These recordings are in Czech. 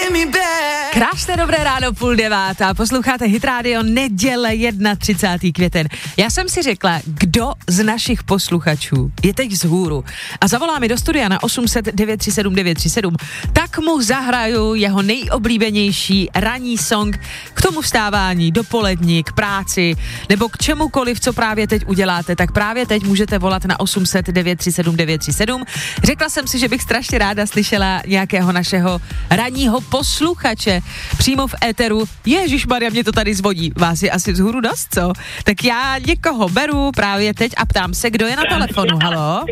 Krásné dobré ráno, 8:30. Posloucháte Hit Radio, neděle 31. květen. Já jsem si řekla, kdo z našich posluchačů je teď vzhůru a zavolá mi do studia na 800 937 937, tak mu zahraju jeho nejoblíbenější ranní song k tomu vstávání, dopolední, k práci nebo k čemukoliv, co právě teď uděláte, tak právě teď můžete volat na 800 937 937. Řekla jsem si, že bych strašně ráda slyšela nějakého našeho ranního posluchače přímo v éteru. Ježišmarja, mě to tady zvodí. Vás je asi vzhůru dost, co? Tak já někoho beru právě teď a ptám se, kdo je na telefonu. Haló?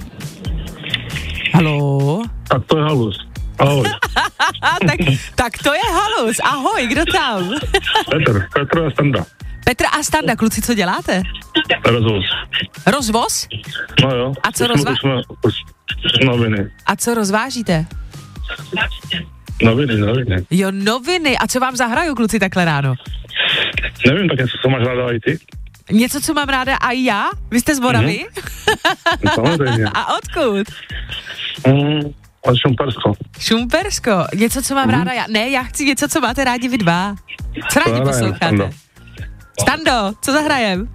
Haló? Tak to je halus. Ahoj. tak to je halus. Ahoj, kdo tam? Petr a Standa. Petr a Standa, kluci, co děláte? Rozvoz. Rozvoz? No jo. A co Noviny. A co rozvážíte? Noviny. Jo, noviny. A co vám zahraju, kluci, takhle ráno? Nevím, tak něco, co máš ráda i ty? Něco, co mám ráda a já? Vy jste z Moravy? Samozřejmě. A odkud? Šumpersko. Šumpersko. Něco, co mám ráda já? Ne, já chci něco, co máte rádi vy dva. Co rádi posloucháte? Stando, co zahrajem?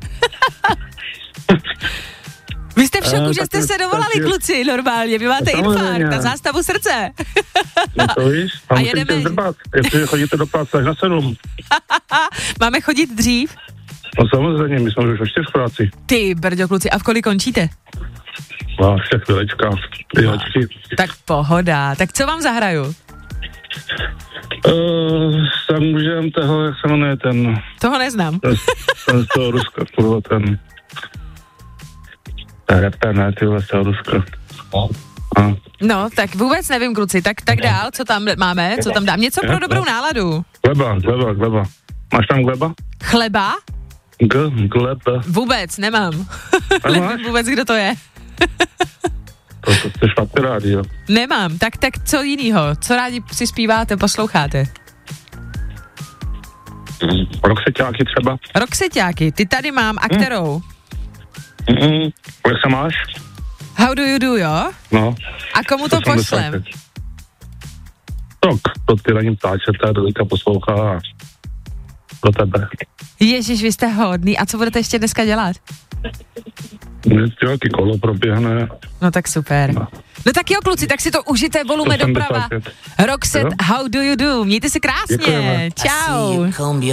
Vy jste v šoku, že jste se dovolali, kluci, normálně. Vy máte infarkt na zástavu srdce. No to víš, a jedeme. Jestli chodíte do práce až na 7. Máme chodit dřív? No samozřejmě, my jsme už o 4 v práci. Ty, brďo, kluci, a v kolik končíte? No, ještě chvílečka. Tak pohoda. Tak co vám zahraju? Jsem mužem toho, jak se jmenuje ten... Toho neznám. Ten z toho Ruska, ten rapper, ne, tyhle z toho Ruska. No, tak vůbec nevím, kluci, tak dál, co tam máme, co tam dám, něco pro dobrou náladu. Gleba. Máš tam gleba? Chleba? Gleba. Vůbec, nemám. Nevím vůbec, kdo to je. To je špatně rádi, jo. Nemám, tak co jinýho, co rádi si zpíváte, posloucháte? Roxeťáky třeba. Roxeťáky, ty tady mám, a kterou? Jak se máš? How do you do, jo? No. A komu to pošlem? Tak, to ty na něm ptáčete, Dolika poslouchá a pro tebe. Ježiš, vy jste hodný. A co budete ještě dneska dělat? Nějaký kolo proběhne. No tak super. No tak jo, kluci, tak si to užijte, volume doprava. Roxette, How do you do? Mějte se krásně. Děkujeme. Čau.